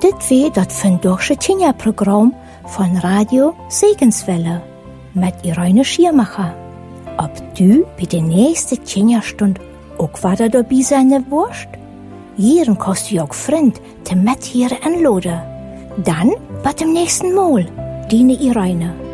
Dit weer dat vandaagse Tjinja-Programm van Radio Segenswelle met Irene Schirmacher. Ob du bij de nächste Tjinja-Stund ook verder dabei sein wirst? Hier kannst du auch vriend te met hier einladen. Dann, bis zum nächsten Mal, deine Irene.